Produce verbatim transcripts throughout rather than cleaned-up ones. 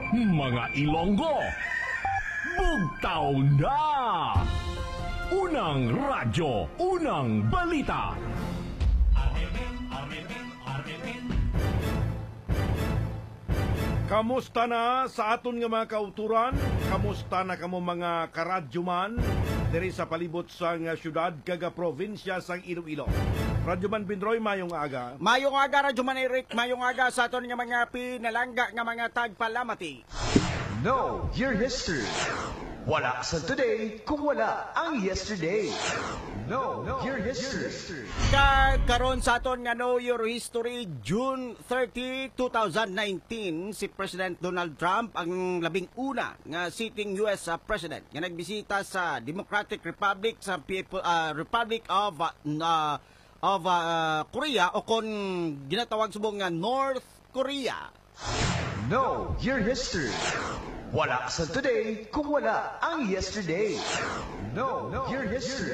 Mga Ilonggo, bugtaw na! Unang radyo, unang balita. Kamusta na sa aton nga mga kauturan? Kamusta na kamo mga karadyoman diri sa palibot sa nga syudad kaga probinsya sang Iloilo? Radyoman Bindroy, mayong aga. Mayong aga, Radyoman Eric. Mayong aga sa aton nga mga pinalangga nga mga tagpalamati. Know your history. Wala sa today kung wala ang yesterday. Know your history. Kagkaroon sa aton nga Know Your History, June thirtieth, twenty nineteen, si President Donald Trump ang labing una nga sitting U S President nga nagbisita sa Democratic Republic sa People, uh, Republic of uh, of uh, Korea o kon ginatawag subong nga North Korea. Know your history. Wala sa today kung wala ang yesterday. Know your history.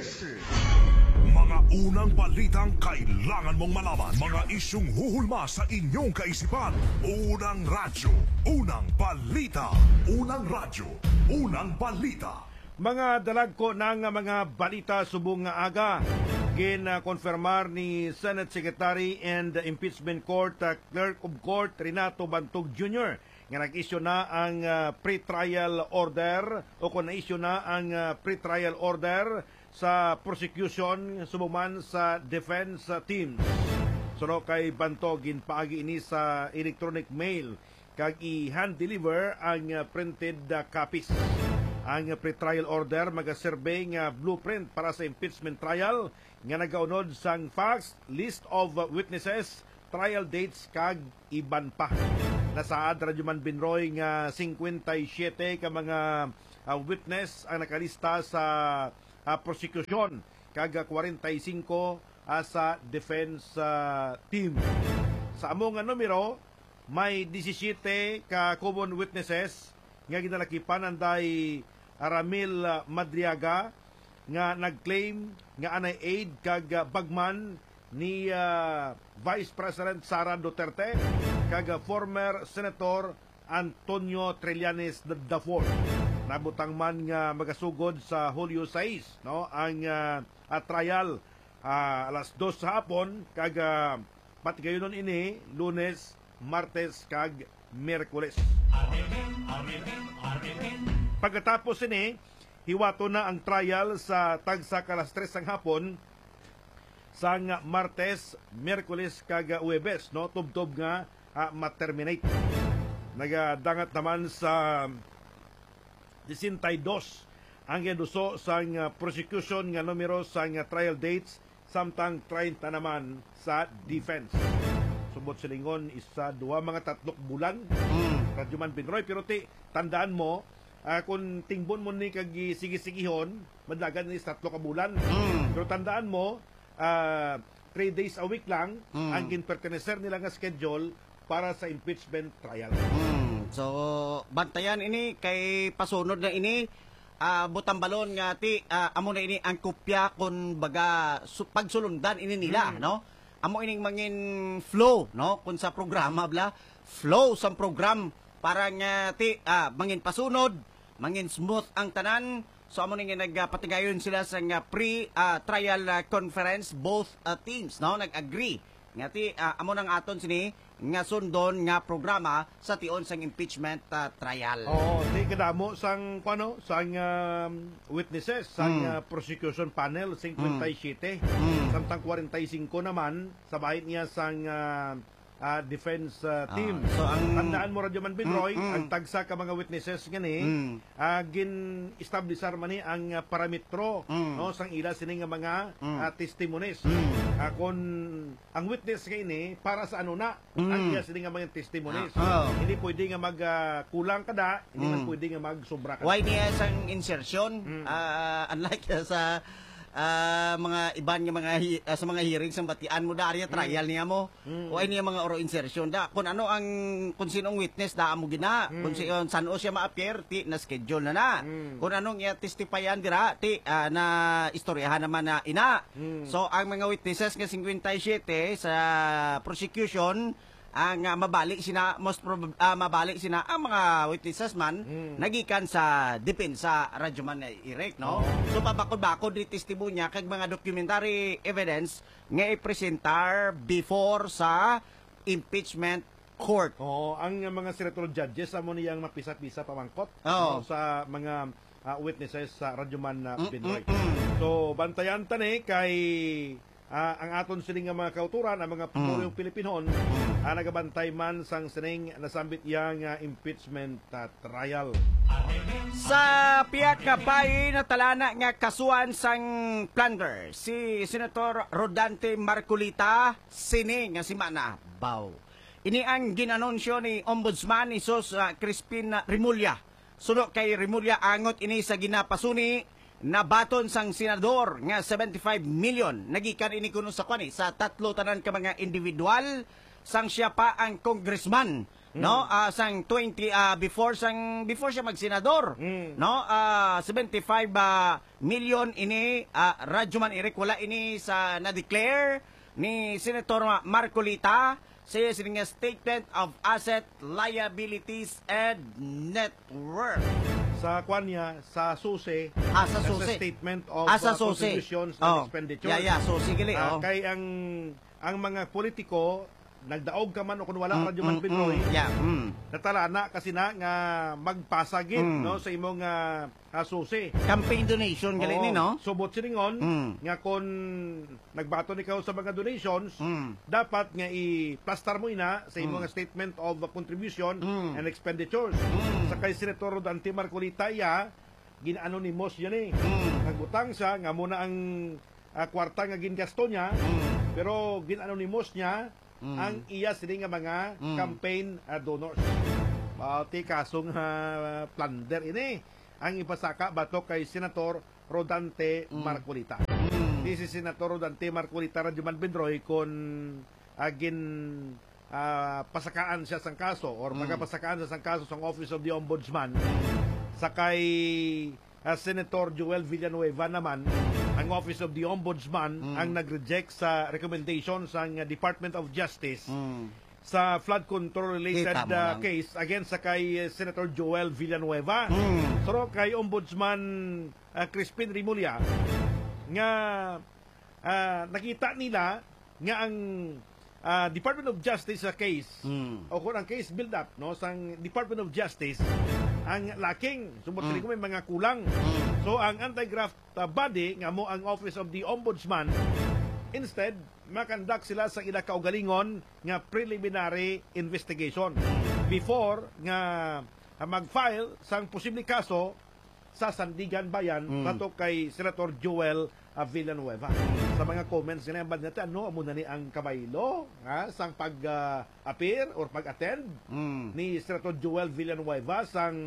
Mga unang balitang kailangan mong malaman. Mga isyung huhulma sa inyong kaisipan. Unang radyo, unang balita. Unang radyo, unang balita. Mga dalagko ng mga balita subong nga aga. Gina-konfirmar ni Senate Secretary and Impeachment Court uh, Clerk of Court Renato Bantog Junior nga nag-issue na ang uh, pre-trial order o kung na-issue na ang uh, pre-trial order sa prosecution subuman sa defense uh, teams. Suno kay Bantog ginpaagi ini sa electronic mail kag i-hand deliver ang uh, printed uh, copies. Ang uh, pre-trial order magaserbe nga blueprint para sa impeachment trial nga nagaunod sang facts, list of uh, witnesses, trial dates kag iban pa. Nasaad Radyoman Binroy nga fifty-seven ka mga uh, witness ang nakalista sa uh, prosecution kag forty-five uh, sa defense uh, team. Sa among nga numero may seventeen ka common witnesses nga ginalakipan anday Ramil Madriaga nga nagclaim nga anay aid kag uh, bagman ni uh, Vice President Sara Duterte kag former Senator Antonio Trillanes the fourth. Nabutang man nga magasugod sa Hulyo six, no, ang uh, uh, trial uh, alas dos sa hapon kag uh, patigayonon ini Lunes, Martes kag Miyerkules. Pagkatapos ini hiwato na ang trial sa tagsa kalas tres ang hapon sang Martes, Miyerkules kag Huwebes, no, tubtob nga uh, ma-terminate. Nagadangat naman sa twelve ang giduso sang uh, prosecution nga numero sang uh, trial dates samtang thirty naman sa defense. Subot silingon isa duwa mga tatlok bulan. Mm. Radyoman Binroy, pero ti tandaan mo uh, kung tingbon mo ni kag sige-sigihon madlagan ni tatlo ka bulan. Mm. Pero tandaan mo uh, three days a week lang mm. ang ginpertenecer nila nga schedule para sa impeachment trial. Mm. So, bantayan ini kay pasunod na ini uh, butang balon nga ti uh, amo na ini ang kopya kun baga su, pagsulundan ini nila, mm. no? Amo ining mangin flow, no? Kun sa programa bla, flow sa program para nga ti uh, mangin pasunod, mangin smooth ang tanan. So amo ning nagpatigayon sila sa nga pre-trial uh, uh, conference both uh, teams, no? Nag-agree nga ti uh, amo nang aton sini nga sundon nga programa sa tion sang impeachment uh, trial. Oo, di kadamo sang kuno sang uh, witnesses sang mm. uh, prosecution panel fifty-seven. Mm. Samtang forty-five naman sa bahid niya sang uh, uh, defense uh, team. Uh, so ang tandaan mo Radyoman Binroy, mm, mm. ang tagsa ka mga witnesses ngani, mm. uh, gin-establishar man ni ang uh, parametro, mm. no, sang ila sini nga mga mm. uh, testimonies. Mm. Uh, kung ang witness kay ini para sa ano na mm. ang iya sini nga mga testimonies. Uh, oh. Hindi pwede nga magkulang uh, kada, hindi mm. man pwede nga magsobra kada. Why niya sang insertion? Mm. Uh, unlike uh, sa Uh, mga iban nga mga uh, sa mga hearings sa batian mo da ariya trial mm. niya mo mm. o ay niya mga oro insertion da kung ano ang kung sinong witness da mo gina mm. kung si uh, saan o siya ma-appear ti na schedule na na mm. kung anong iya testifyan dira ti uh, na istoryahan naman na ina mm. so ang mga witnesses nga fifty-seven sa prosecution ang uh, mabalik sina most probab uh, mabalik sina ang mga witnesses man Mm. nagikan sa depensa radyo man Eric no. So pabakod-bakod di testimonya kag mga documentary evidence nga ipresentar before sa impeachment court. Oo, ang mga senator judges amo niyang mapisa-pisa pamangkot Oo. no, sa mga ah, witnesses sa Radyoman na Mm, Binoy. mm, mm. So bantayan tani kay ah, ang aton sining nga mga kauturan ang mga pumulyong Pilipinon ah, nagabantay man sang sining nasambit yang ah, impeachment ah, trial. Sa piyak ka pay natalana nga kasuan sang plunder si Senator Rodante Marcolita sini nga si Mana Baw. Ini ang ginanunsyo ni Ombudsman ni Sos uh, Crispin Rimulya. Suno kay Rimulya angot ini sa ginapasuni na baton sang senador nga seventy-five million nagikan ini kuno sa kwani sa tatlo tanan ka mga individual sang siya pa ang congressman no ah, sang twenty ah, before sang before siya magsenador Mm. no ah, seventy-five ah, million ini ah, radyo man Eric wala ini sa na-declare ni Senator Marcolita sa sining nga statement of asset liabilities and net worth. Sa kwan niya, sa susi, Ah, sa nasa susi. statement of Ah, sa uh, susi. contributions Oh. and expenditures. Yeah, yeah, susi gali, Ah, oh. kay ang ang mga politiko nagdaog ka man o kung wala Mm, mm, Radyoman mm, Pinoy, mm. Yeah, mm. natalana kasi na nga magpasagit Mm. no sa imong uh, susi. Campaign donation gali ni no? Subot siningon Mm. nga kung nagbaton ikaw sa mga donations, Mm. dapat nga i-plastar mo ina sa imong Mm. statement of contribution Mm. and expenditures. Mm. Sa kay Senator Rodante Marcolita ya, gin-anonymous yan eh. Mm. Nagbutang siya nga muna ang ah, kwarta nga gingasto niya, Mm. pero gin-anonymous niya Mm. ang iya sini nga mga Mm. campaign ah, donors. Pati kasong uh, plunder ini ang ipasaka bato kay Senator Rodante Mm. Marcolita. Mm. Di si Senator Rodante Marcolita Radyoman Bindroy kung agin ah, pasakaan siya sang kaso or Mm. magapasakaan siya sang kaso sa Office of the Ombudsman sa kay ah, Senator Joel Villanueva naman ang Office of the Ombudsman Mm. ang nag-reject sa recommendation sa Department of Justice Mm. sa flood control related Kita mo uh, lang. case against sa kay uh, Senator Joel Villanueva. Mm. So kay Ombudsman uh, Crispin Rimulya nga uh, nakita nila nga ang uh, Department of Justice sa case Mm. o kung ang case build up no sang Department of Justice ang laking subot Mm. ko may mga kulang. Mm. So ang anti-graft uh, body nga mo ang Office of the Ombudsman instead makandak sila sa ila kaugalingon nga preliminary investigation before nga uh, mag-file sang posibleng kaso sa Sandigan Bayan Mm. bato kay Senator Joel uh, Villanueva. Sa mga comments nga bad natin ano amo na ni ang kabaylo ha sang pag-appear or pag-attend Mm. ni Senator Joel Villanueva sang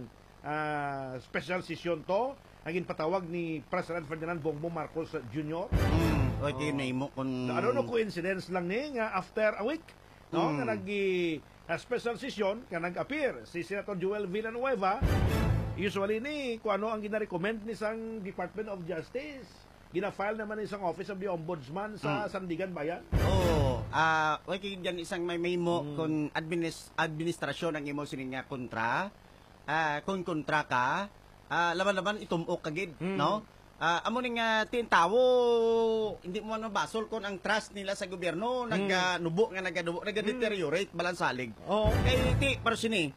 ah, special session to ang ginpatawag ni President Ferdinand Bongbong Marcos Junior Mm. Oy kay Oh. nahimo kun Na ano no coincidence lang ni nga after a week no Mm. nga nagi ah, special session nga nag-appear si Senator Joel Villanueva usually ni kung ano ang gina-recommend ni sang Department of Justice gina-file naman ni sang Office of the Ombudsman sa Mm. Sandigan Bayan. Oh, ah, uh, kay diyan isang may memo Mm. kun administ administrasyon ang imo sining nga kontra. Ah, kun kontra ka, ah, laban-laban itumok kagid, Mm. no? Ah, amo ning uh, tintawo hindi mo man mabasol kon ang trust nila sa gobyerno naganubo nga naganubo nagadeteriorate balansalig. Oh. Kay ti pero sini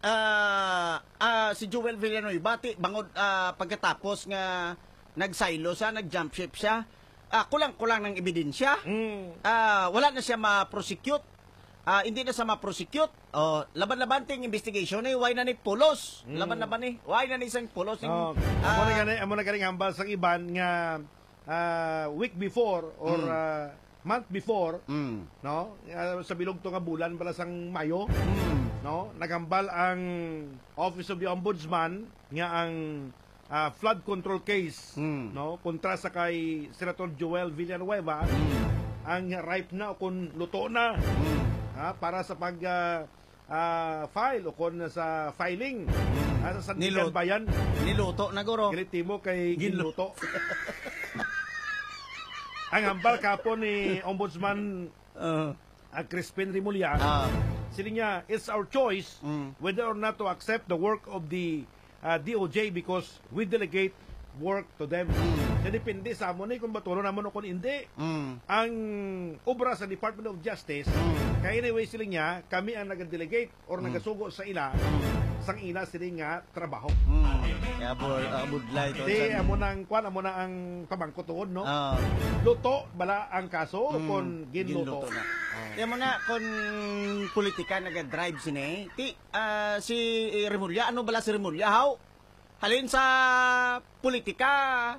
ah ah, si Joel Villanueva ti bangod ah, pagkatapos nga nagsilo siya, nag-jump ship siya. Ah, kulang-kulang ng ebidensya. Mm. Ah, wala na siya ma-prosecute. Ah, hindi na siya ma-prosecute. Oh, laban-laban ting investigation eh, why na ni pulos? Mm. Laban-laban eh, why na ni isang pulos? Oh, Ah, amo na gani amo na galing hambal sang iban nga ah, week before or Mm. ah, month before mm, no Ah, sa bilog to nga bulan bala sang Mayo mm, no nagambal ang Office of the Ombudsman nga ang ah, flood control case Mm. no kontra sa kay Senator Joel Villanueva mm, ang ripe na o kung luto na mm, ha, para sa pag ah, ah, file o kung sa filing ah, sa Sandigan Nilut- Bayan niluto na guro. Kiliti mo kay Ginlu- Ginluto. Ang hambal kapon ni Ombudsman Uh, ang Crispin Rimulya, Ah. sila niya, it's our choice Mm. whether or not to accept the work of the uh, D O J because we delegate work to them. Mm. So, depende sa amo ni kung batulo naman o kung hindi. Mm. Ang obra sa Department of Justice, Mm. kaya anyway sila niya, kami ang nag-delegate or nagasugo sa ila, sang ila sila nga trabaho. Mm. Kaya bud uh, budlay to. Di, amo nang kwan, amo na ang pabangko tuod, no? Ah. Luto, bala ang kaso, Mm. kung ginluto. Ginluto na. Kaya mo na, kung politika nag-drive sini, ti, ah, si Remulla, ano bala si Remulla, how? Halin sa politika,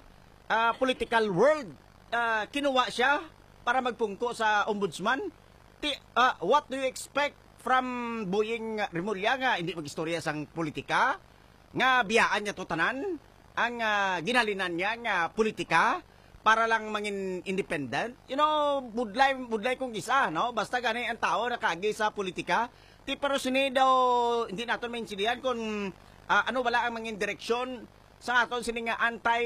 ah, political world, ah, kinuha siya para magpungko sa ombudsman. Ti, ah, what do you expect from Boying Remulla nga hindi mag-istorya sang politika? Nga biyaan niya to tanan? Ang ah, ginhalinan niya nga politika para lang mangin independent. You know, budlay budlay kong isa, no? Basta gani ang tao nakagi sa politika. Ti pero sini daw hindi naton maintindihan kung ah, ano wala ang mangin direksyon sa aton sini nga anti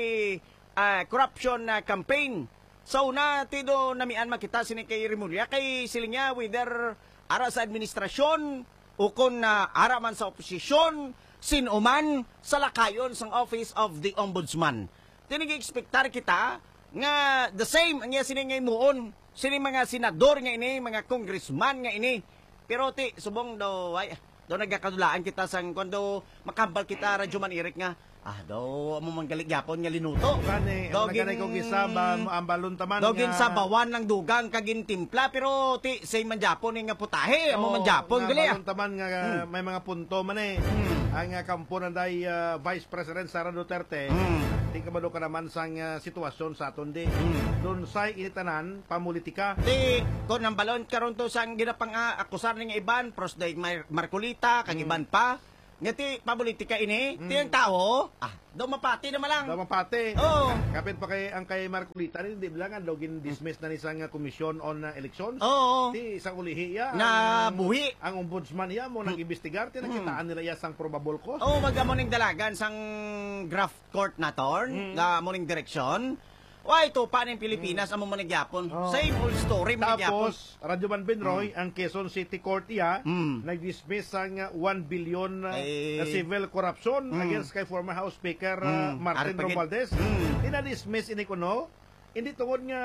ah, corruption na campaign. So na ti do namian makita sini kay Remulla kay sila nga whether ara sa administrasyon o kung na ara man sa oposisyon sinuman sa lakayon sang Office of the Ombudsman. Tinigi-expectar kita nga the same ang iya sini nga imuon. Sini mga senador nga ini, mga congressman nga ini. Pero ti, subong daw, ay, daw nagkakadulaan kita sang kuando makambal kita radyo manirik nga. Ah, daw, amo manggalig yapon nga linuto. Gani, ang naganay kong isaba, ang balon taman Dogin nga- sa bawan ng dugang kagin timpla, pero ti, say man Japon nga putahe, amo man Oo, Japon, nga gali ah. balon taman nga Hmm. may mga punto man eh. Ang uh, kampo ng day, uh, Vice President Sara Duterte, Hmm. di ka ba ka naman sang uh, sitwasyon sa aton di. Hmm. Doon sa initanan, pamulitika. Di, kung ang balon karon to sang ginapang uh, akusar ng iban, pros day Mar- Marcolita, kag iban pa, nga ti, papolitika ini, ti ang tao, ah, daw mapati naman lang. Daw mapate. Oo. Kapit pa kay ang kay Marcolita, hindi bilangan daw gin-dismiss na ni sang uh, Commission on uh, Elections. Oo. Ti isang ulihi ya. Na ang- buhi. Ang ombudsman niya mo nang imbestigar, ti nakitaan nila ya sang probable cause. Oo, magamo ning dalagan sang graft court na torn, nga mo ning direksyon. Why to pa ning Pilipinas amo mo nagyapon. Oh. Same old story mo nagyapon. Tapos, Radyo Man Benroy, ang Quezon City Court iya, Mm. nag-dismiss ang uh, one billion uh, Eh. na civil corruption Mm. against kay former House Speaker uh, Mm. Martin Arpagin. Romualdez. Mm. Ina-dismiss ini kuno, hindi tungod nga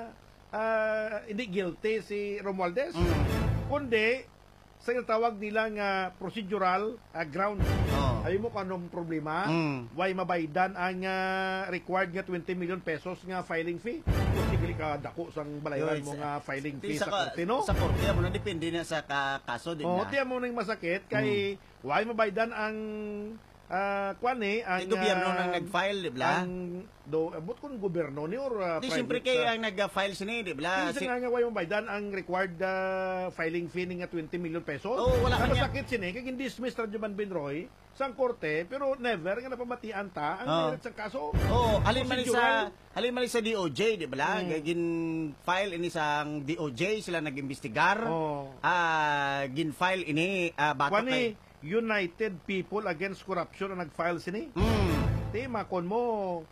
ah, hindi guilty si Romualdez, Mm. kundi sa tawag nila nga procedural uh, ground. Oh. Ayaw mo kung anong problema, Mm. why mabaydan ang uh, required nga twenty million pesos nga filing fee. Posible ka dako sang balayaran Yoy, mo sa- nga filing Di fee sa ka- korte, no? Sa korte mo na depende na sa ka- kaso din Oo, na. tiyan mo nang masakit kay why mabaydan ang ah kwan eh, ang Ang gobyerno ah, nang nag-file, di ba? ang do abot kun gobyerno ni or ah, Di private, siyempre kay ah, ang nag-file sini, di ba? Kasi Si- nga nga why mabaydan ang required ah, filing fee ni nga twenty million pesos. Oo, wala Ang kanya- masakit sini kay dismiss Radyo Man Benroy sang korte pero never nga napamatian ta ang Oo. merit sa kaso. Oh, halin man Procedural. sa halin man sa D O J, di ba? Mm. Gin file ini sang D O J sila nag-imbestigar. Oo. Ah, gin file ini ah, batok Kwan kay. ni United People Against Corruption ang nag-file sini. Mm. Di makon mo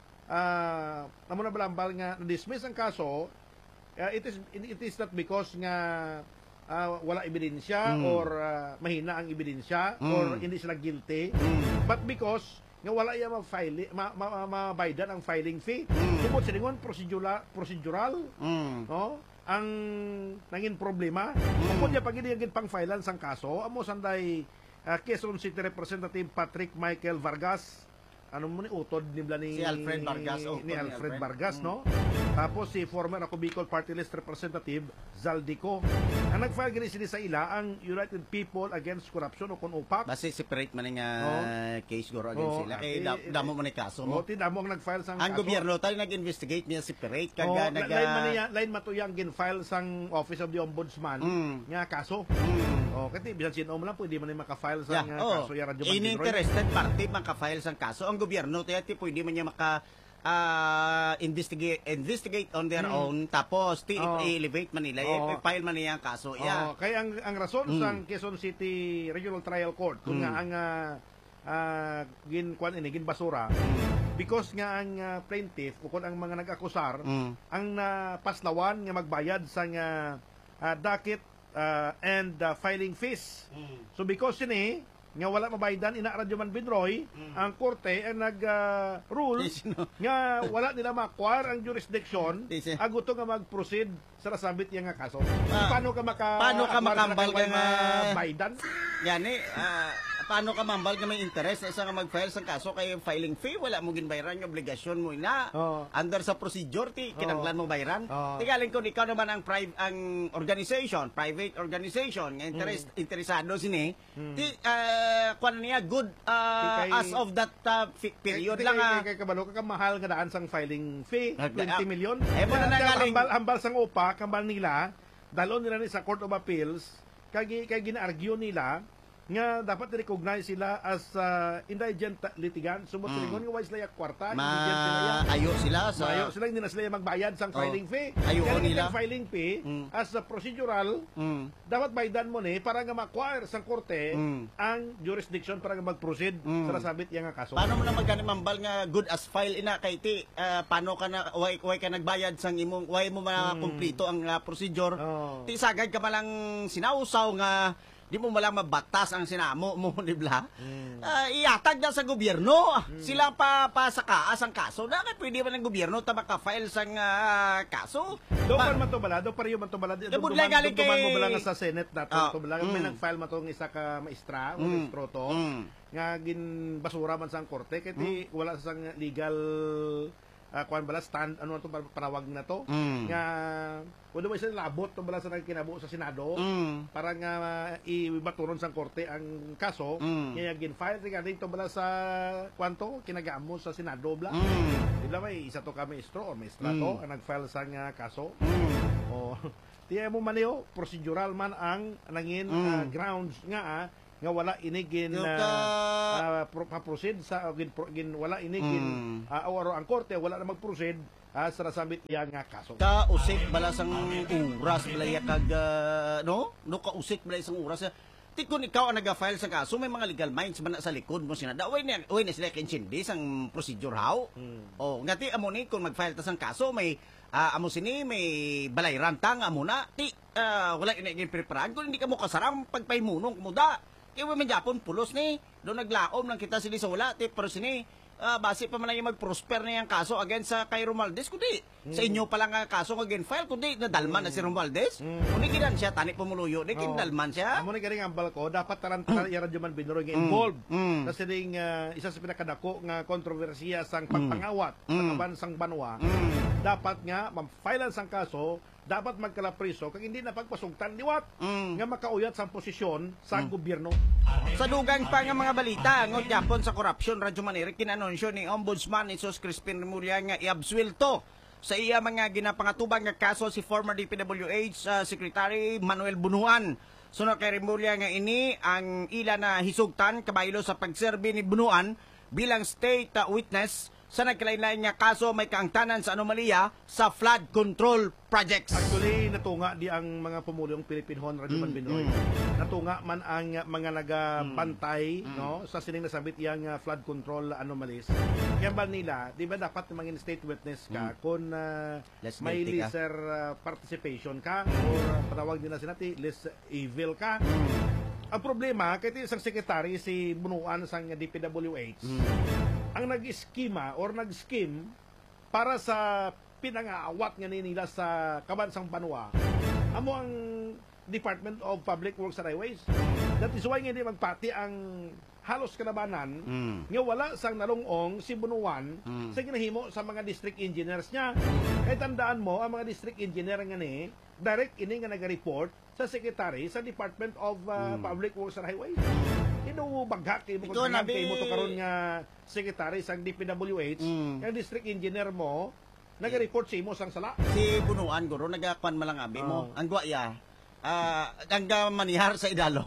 ah namo na balambal nga na-dismiss ang kaso, ah, it is it is not because nga ah, wala ebidensya Mm. or ah, mahina ang ebidensya Mm. or hindi sila guilty, Mm. but because nga wala iya ma-file ma, ma, ma, mabaydan ang filing fee. Mm. Sumot siningon procedural procedural Mm. no ang nangin problema Mm. kung niya pag hindi pang filean sang kaso amo sanday uh, Quezon City Representative Patrick Michael Vargas, ano mo ni utod nibla ni Si Alfred Vargas, ni utod ni Alfred Alfred. Vargas, Mm. no? Tapos si former ako Bicol Party List Representative Zaldico. Ang nag-file gani sila sa ila ang United People Against Corruption o kun U P A C. Base separate man nga Oo. case guro against Oo, sila kay eh, da- eh, damo man ni kaso O mo. tinamo ang nag-file sang Ang kaso. gobyerno tayo nag-investigate niya separate kag Oh, ah, nag nag line man niya, line matuyang gin-file sang Office of the Ombudsman Mm. nga kaso. Mm. Oh, kasi bisan sino mo lang pwede man ni maka-file sa Yeah, nga oh. kaso ya Radyo Man Benroy. Interested party maka-file sang kaso. Ang gobyerno tayo ti pwede man niya maka ah, investigate investigate on their Mm. own tapos ti Oh. i-elevate man nila Oh. i-file man niya ang kaso. Oh, Yeah. kaya ang ang rason Mm. sang Quezon City Regional Trial Court kung Mm. nga ang ah, ah, gin kwan ini gin basura because nga ang ah, plaintiff o kung ang mga nag-akusar Mm. ang napaslawan nga magbayad sa nga ah, dakit uh, and uh, filing fees. Mm. So because ini nga wala mabaydan ina Radyo Man Bidroy, ang korte ang nag-rule Yes, no. nga wala nila ma-acquire ang jurisdiction Yes, eh. aguto nga mag-proceed sa nasabit yang nga kaso. Ah, paano ka maka paano ka acquire makambal na ka nga- mabaydan? Yan eh, ah, paano ka mambal nga may interest na isa nga mag-file sa kaso kay filing fee, wala mo ginbayran yung obligasyon mo ina. Oo. Under sa procedure, ti, kinanglan mo bayran. Oo. Tigaling ko, ikaw naman ang pri- ang organization, private organization, nga interest, interesado sini, ti, ah, kuan niya, good ah, Ti kay- as of that ah, fi- period Kay- lang kay- ah. kay, kay kabalo ka mahal nga daan sang filing fee, Nag- twenty ah, million. eh, mo na Kaya nagaling- hambal, hambal sang upa, kambal nila, dalon nila ni sa Court of Appeals, kay kay gina-argue nila nga dapat recognize sila as uh, indigent litigant. Sumot mm. nga wise sila yung kwarta, indigent sila yan. Maayo sila sa... Mayo sila, hindi na sila magbayad sang Oh. filing fee. Ayaw Kaya nila. yung filing fee, Mm. as a procedural, Mm. dapat baydan mo ni para nga ma-acquire sang korte Mm. ang jurisdiction para nga mag-proceed Mm. sa nasabit yung nga kaso. Paano mo na magkani mambal nga good as file ina kay ti ah, paano ka na way, way ka nagbayad sang imong way mo ma kumplito ang ah, procedure. Oh. Ti sagad ka malang sinausaw nga di mo malang mabatas ang sinamo mo di ba? Mm. Ah, iatag na sa gobyerno. Sila pa pa sa kaas ang kaso. Na pwede man ng gobyerno ta maka-file sang ah, kaso. Do Ma- pa man to bala, do pariyo man to bala. Eh, budlay galing Dumduman kay- mo bala nga sa Senate nato, Ah, to bala may mm. nag-file man tong isa ka maestra, o Mm. maestro to, Mm. nga gin basura man sang korte kay ti wala sang legal uh, kuan bala stand ano to panawag na to. Mm. Nga wala ba sila labot to bala sa nagkinabo sa Senado. Mm. Para nga ibaturon sang korte ang kaso, Mm. kaya gin-file regarding to bala sa kwanto kinagaamo sa Senado bla. Mm. Di ba may isa to ka maestro o maestra Mm. to ang nag-file sang uh, kaso. Mm. O, tiya mo man yo, procedural man ang nangin Mm. ah, grounds nga ah, nga wala inigin Yung na ka- uh, pro, proceed sa gin, pro- gin wala inigin Mm. uh, o ang korte wala na mag-proceed ah, sa nasabit iya nga kaso. Ka usik bala sang oras bala ya kag ah, no no ka usik bala sang oras. Ti kun ikaw ang naga-file sa kaso may mga legal minds man na sa likod mo sinada. Way na way na sila kinsindi sang procedure how. Mm. Oh, ngati amo ni kun mag-file ta sang kaso may ah, amo sini may balay rantang amo na ti ah, wala ina gin preparan kun hindi ka mo kasarang pagpaymunong mo da. Kaya man Japon pulos ni do naglaom lang kita sili sa wala ti pero sini ah, base pa man lang yung mag-prosper na yung kaso against sa kay Romualdez kundi sa inyo pa lang ang kaso against file kundi nadalman na si Romualdez kundi kinan siya tani pumuluyo di Oo. kinadalman siya. Amo ni galing ang balko dapat tarantaran iya radyo man binuro nga involved. Mm. Sa sining ah, isa sa pinakadako nga kontrobersiya sang pagpangawat sa Mm. kaban sang banwa. Mm. Dapat nga ma-file sang kaso, dapat magkalapriso kag hindi na pagpasugtan liwat Mm. nga makauyat sa posisyon sa gobyerno. Sa dugang pa nga mga balita, ngot Japon sa corruption, Radyo Maniri, kinanunsyo ni Ombudsman Isos Crispin Remulla nga iabsuelto sa iya mga ginapangatubang nga kaso si former D P W H uh, Secretary Manuel Bunuan. Sunod kay Remulla nga ini ang ila na hisugtan kabaylo sa pagserbi ni Bunuan bilang state uh, witness sa nagkalain-lain nga kaso may kaangtanan sa anomalya sa flood control projects. Actually, natunga di ang mga pumulyong Pilipinhon, Radyo Man Binoy. Natunga man ang mga nagabantay no, sa sining nasabit yang uh, flood control anomalies. Kaya ba nila, di ba dapat mangin state witness ka kung uh, Less may guilty ka. lesser uh, participation ka or uh, patawag din na sinati, less evil ka. Ang problema, kahit isang sekretary, si Bunuan sang D P W H, ang nag-skema or nag-scheme para sa pinangaawat nga nila sa kabansang banwa, amo ang Department of Public Works and Highways. That is why nga hindi magpati ang halos kalabanan Mm. nga wala sang nalungong si Bunuan Mm. sa ginahimo sa mga district engineers niya. Kaya tandaan mo, ang mga district engineer nga ni, direct ini nga nag-report sa secretary sa Department of uh, Public Works and Highways. Ino bagha kay mo Ikaw, kung nabi- kay mo to karon nga secretary sa D P W H, Mm. yung district engineer mo nag-report sa imo sang sala. Si Bunuan guro nagakuan malang abi mo. Oo. Ang gwaya ah ang manihar sa idalom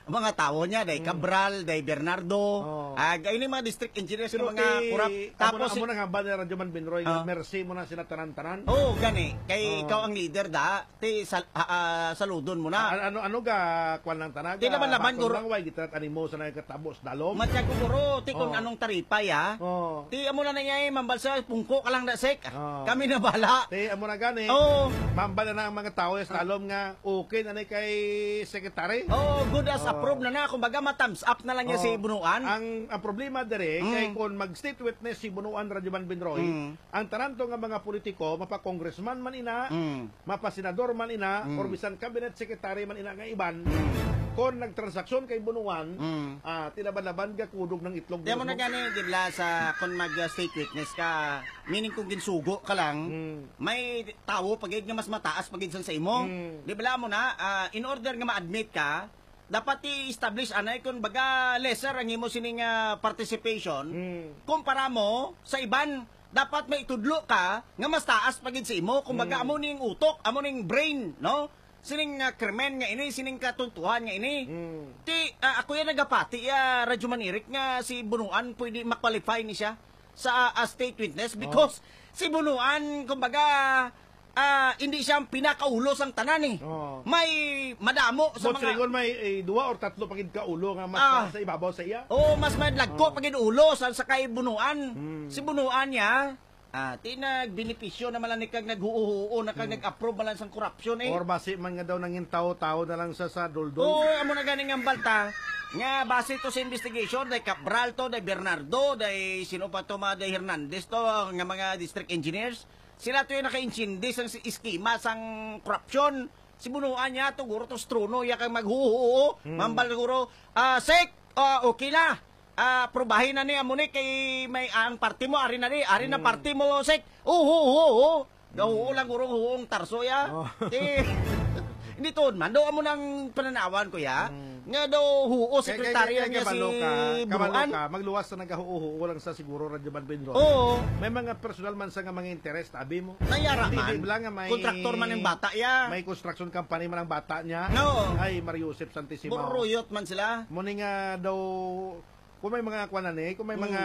mga tao niya, day Cabral, day Bernardo, Oh. ah, gayon yung mga district engineers Pero ng mga kay- kurap. Tapos, Tapos, amo na nga ba ni Radyo Man Binroy, Ah. mercy mo na sila tanan-tanan? oh, gani, kay Oh. ikaw ang leader da, ti sal, ah, ah, saludon mo na. A- ano ano ga kwan lang tanaga? Di naman laban, guro. Way gitrat animo sa nagkatabos dalom. Matya ko guro, ti kung Oh. anong taripa ya. Oh. Ti amo na nangyay, mambalsa, pungko ka lang na sek. Oh. Kami na bala. Te amo na gani. Oh, Mambala na ang mga tao sa dalom nga okay na ni kay secretary. oh, good as Oh. approved na na. Kumbaga, ma-thumbs up na lang niya Oh. si Bunuan. Ang ang problema dere Mm. kay kung mag-state witness si Bunuan Radyoman Binroy, Mm. ang taranto nga mga politiko, mapa congressman man ina, Mm. mapa senador man ina, Mm. or bisan cabinet secretary man ina nga iban, kung nagtransaksyon kay Bunuan, Mm. ah tinaban-laban ga kudog ng itlog. Di mo na gani, dila sa kung mag-state witness ka, meaning kung ginsugo ka lang, Mm. may tao pagid nga mas mataas pagid sa imo. Mm. Di bala mo na, ah, in order nga ma-admit ka, dapat i-establish anay kung baga lesser ang imo sining ah, participation. Mm. Kumpara mo sa iban, dapat may itudlo ka nga mas taas pagid sa imo. Kumbaga amo ning utok, amo ning brain, no? Sining uh, krimen nga ini, sining katuntuhan nga ini. Mm. Ti ah, ako yan nagapati ya Radyo Manirik nga si Bunuan pwede ma-qualify ni siya sa ah, state witness because si Bunuan kumbaga ah, hindi siya ang pinakaulo sang tanan eh. Oh. May madamo sa But mga silingon may eh, duwa or tatlo pagid ka ulo nga mas Ah. sa ibabaw sa iya. oh, mas may lagko pagid ulo sa sa kay Bunuan. Hmm. Si Bunuan niya ah, tinag-benepisyo naman lang ni kag naghuuhuo na kag nag-approve man lang sang corruption eh. Or basi man nga daw nangin tao-tao na lang sa sa duldul. Oo, amo na ganing ang balta. Nga base to sa investigation, day Cabral to, day Bernardo, day sino pa to, mga day Hernandez to, nga mga district engineers. Sila to yung naka-insindi sa iskema sang corruption. Si Bunuan niya, to guro to struno, ya kang maghuhuo, mambal guro, ah, sek, ah, okay na. Ah, probahin na ni amo ni kay may ang party mo ari na ni, ari na party mo sek. Oo, oo, oo. Gahuo lang guro huong tarso ya. Oh. Eh, hindi to man daw amo nang pananawan ko ya. Nga daw huo sekretarya niya si Kabalo Bunuan. ka, magluwas na nagahuuho lang sa siguro Radyo Man Binroy. Oo, May mga personal man sa nga mga interest, tabi mo. nayara Hindi, man. di lang nga may- Kontraktor man ng bata ya. May construction company man ang bata niya. No. Ay, Mario Joseph Santisimo. Buruyot man sila. Muni nga daw, kung may mga kwanan eh, kung may mga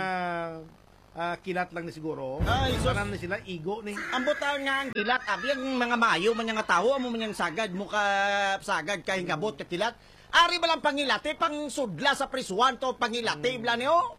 ah, kilat lang ni siguro, Ay, sus. tanan ni sila, igo ni. Ang buta nga ang kilat, abi ang mga mayo man nga tao, amo man yang sagad, muka sagad kay gabot ka kilat. Ari ba lang pangilate, pang sudla sa prisuan to, pangilate, bla niyo?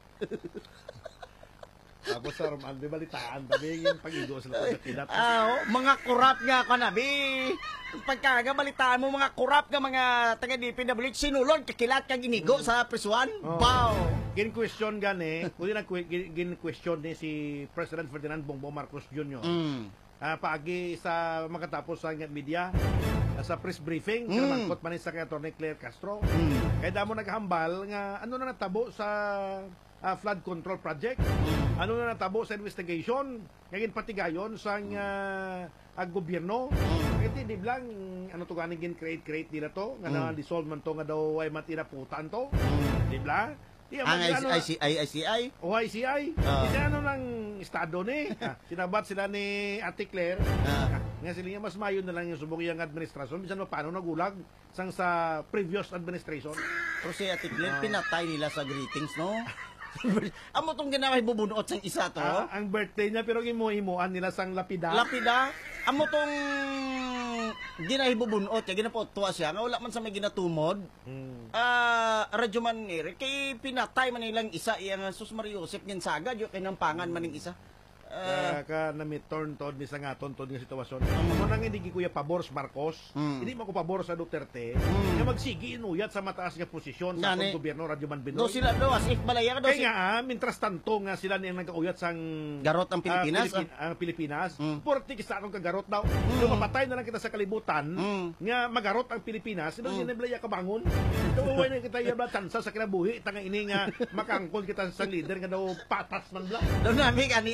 Tapos sa Roman, di balitaan, tabi yung pag-igo sila sa kilat. Ah, oh, mga kurap nga ka nabi. Pagkaga balitaan mo mga kurap nga mga taga D P W H, sinulod kakilat kang inigo sa prisuan. Oh. Wow. Gin-question gani, kung nag gin-question ni si President Ferdinand Bongbong Marcos Junior Mm. Ah, paagi sa makatapos sa media, ah, sa press briefing, Mm. kinamangkot man ni sa kay Atty. Claire Castro. Mm. Kaya damo naghambal nga ano na natabo sa ah, flood control project. Mm. Ano na natabo sa investigation. Kaya patigayon sa uh, ang gobyerno. Mm. Kaya di lang ano to ganing gin create create nila to nga na dissolve man to nga daw ay matiraputan to. Di ba? Di Ang man ano, I C I, I C I. O I C I. Ah. Kasi ano lang estado ni. Ah, sinabat sila ni Ate Claire. Ah. Nga sila nga mas mayon na lang yung subok yung administrasyon. Bisan mo paano nagulag sang sa previous administration. Pero si Ate Glenn, pinatay nila sa greetings, no? Amo tong ginawa bubunuot sang isa to. Ah, ang birthday niya pero gimuhimuan nila sang lapida. Lapida, amo tong ginahibubunuot, ya ginapotuwa siya, nga wala man sa may ginatumod. Hmm. Ah, Radyo Maniri, kay pinatay man nilang isa, iyang Sus Mario Joseph ng sagad, yung kinampangan man ng isa. Ah, Kaya ka na may turn to ni sa nga tontod nga sitwasyon. Amo nang hindi kuya pabor sa Marcos, Mm. hindi mo ko pabor sa Duterte, Mm. nga magsigi inuyat sa mataas nga posisyon sa Gani. atong gobyerno Radyo Man do Binoy. sila do, as if balaya ka do Kaya sila. nga, ah, mintras tanto nga sila niyang nag-auyat sang Garot ang Pilipinas, ah, Pilipin- ang Pilipinas. Mm. Porti kisa akong kagarot daw. Kung mapatay na lang kita sa kalibutan, Mm. nga magarot ang Pilipinas, sino Mm. mm. ka bangon? Tuway na kita yung tansa sa kinabuhi, tanga ini nga makangkol kita sa leader nga daw patas man bla. Do nami kani magmay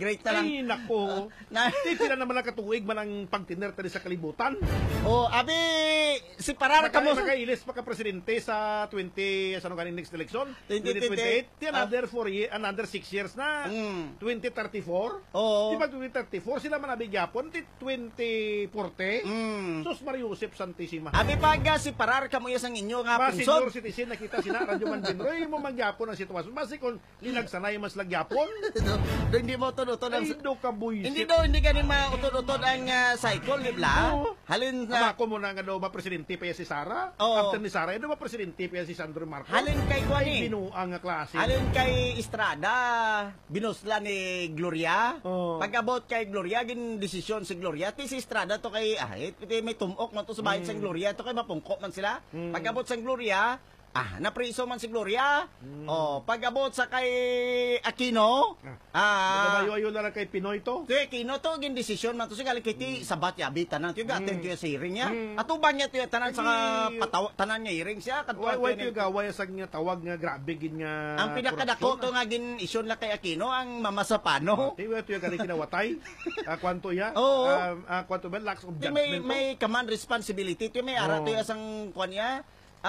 nag-migrate na lang. Ay, nako. Na, Di pila naman ang katuig man ang pagtiner tadi sa kalibutan. oh, abi, si Parar ka mo. Makailis pa ka presidente sa twenty, sa ano ganing next election? twenty twenty twenty-eight. Di Ah. another four year, another six years na. Mm. twenty thirty-four. Oo. Di ba twenty thirty-four sila man nabigyapon? Di twenty forty. Mm. Sus Mariusip Santissima. Abi paga si Parar ka mo ang inyo nga Mas senior pungsod. citizen nakita sina Radyo Manbinroy mo magyapon ang sitwasyon. Basi kung linagsanay mas lagyapon. Do, do, hindi mo utod-utod ang... Ay do ka buisit. Hindi do, hindi ganing mautod-utod ang uh, cycle, di ba? Oo. Halin Ama na... ko muna nga daw ba presidente pa yan si Sara? Oo. After ni Sara, ano ba presidente pa yan si Sandro Marcos? Halin kay Ay, Kwani. binuang nga klase. Halin kay Estrada, binusla ni Gloria. Oo. Pag-abot kay Gloria, gin desisyon si Gloria. Ti si Estrada to kay, ah, iti may tumok man to sa bahay Mm. sa Gloria. To kay mapungkok man sila. Mm. Pag-abot sa Gloria, ah, napriso man si Gloria. Mm. Oh, pag-abot sa kay Aquino, ah, Nagabayo-ayo lang kay Pinoy to. kaya Aquino to, gin desisyon man to siya galing kiti sabat yabi tanan. Tiyo gaten Mm. tiyo sa hearing niya. Mm. Atuban niya tiyo tanan sa Ay, pataw tanan niya hearing siya. Kadto Why, why tiyo to gaway sa nga tawag nga grabe gin nga ang pinakadako to korupsyon, nga gin isyon la kay Aquino ang mamasapano. Di ba ito yung galing kinawatay? Ah, kwanto ya? Oo. Ah, ah, kwanto ba? Lacks of Ti judgment may to? may command responsibility ti may ara Oo. to asang kwan niya.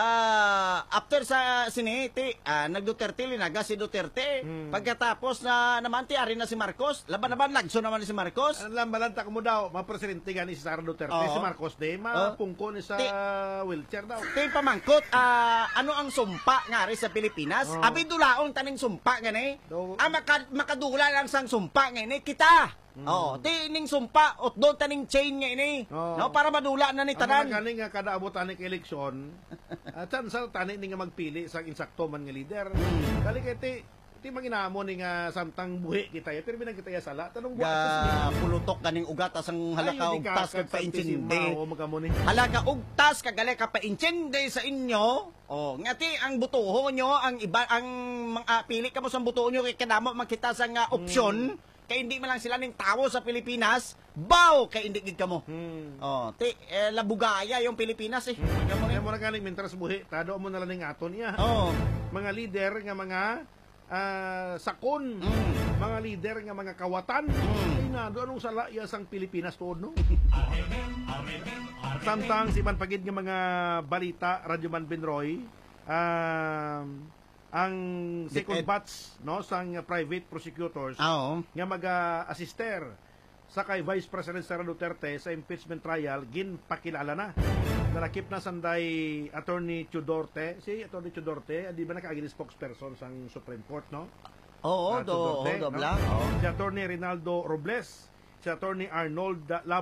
Ah, after sa siniti, ah, nag-Duterte linaga si Duterte. Hmm. Pagkatapos na naman ti ari na si Marcos, laban-laban lagso naman ni si Marcos. Alam, malanta ka mo daw, mapresidente nga ni si Sara Duterte, Oo. si Marcos de, mapungko ni sa Ti- wheelchair daw. Ti pamangkot, ah, ano ang sumpa nga rin sa Pilipinas? Oo. Abi dulaon taning sumpa nga ni. Do- Ah, maka, makadula lang sang sumpa nga ni kita. Oh, ti ning sumpa ot doon taning chain nga ini. Oo. No, para madula na ni Ang mga tanan. galing nga kada abot tani ka eleksyon, at uh, sa tani ni nga magpili sa insakto man nga leader. Hmm. Kali kay ti ti manginamo ni nga samtang buhi kita ya, pero binang kita ya sala tanong buhat Ga pulutok kaning ugat asang halaka og tas kag painchindi. O magamo ni. Halaka og tas kag gali ka painchindi sa inyo. Oh, ngati ang butuho nyo, ang iba ang mga pili ka mo sa butuho nyo kay kadamo makita sa nga opsyon. Kay hindi man lang sila ning tawo sa Pilipinas, baw kay hindi gid kamo. Hmm. Oh, ti eh, labugaya yung Pilipinas eh. Magamo ni mo na galing mintras buhi, tado mo na lang ning aton niya. Oh. Mga leader nga mga ah, sakon, Mm. mga leader nga mga kawatan. Mm. Ay na, doon anong sala iya sang Pilipinas tuod no? Samtang si man pagid nga mga balita Radyo Manbinroy, um, ang second Depend- batch no sang private prosecutors Oo. nga mag-assister sa kay Vice President Sara Duterte sa impeachment trial ginpakilala na. Nalakip na sanday Attorney Chudorte, si Attorney Chudorte, di ba nakaagin spokesperson sang Supreme Court, no? Oo, Ah, do, Chudorte, do, no? bla. Oo. Si Attorney Rinaldo Robles, si Attorney Arnold